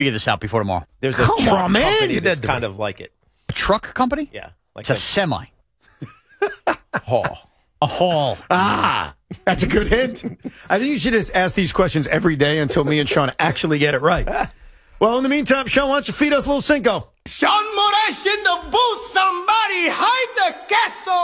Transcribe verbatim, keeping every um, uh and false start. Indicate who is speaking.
Speaker 1: Figure this out before tomorrow.
Speaker 2: There's a
Speaker 3: Come
Speaker 2: truck
Speaker 3: on, man.
Speaker 2: company
Speaker 3: You
Speaker 2: that's
Speaker 3: did
Speaker 2: kind
Speaker 3: it.
Speaker 2: of like it.
Speaker 1: A truck company?
Speaker 2: Yeah. Like
Speaker 1: It's a
Speaker 2: a
Speaker 1: semi.
Speaker 2: haul.
Speaker 1: A haul.
Speaker 3: Ah, that's a good hint. I think you should just ask these questions every day until me and Sean actually get it right. Well, in the meantime, Sean, why don't you feed us a little Cinco?
Speaker 4: Sean Moraes in the booth. Somebody hide the queso.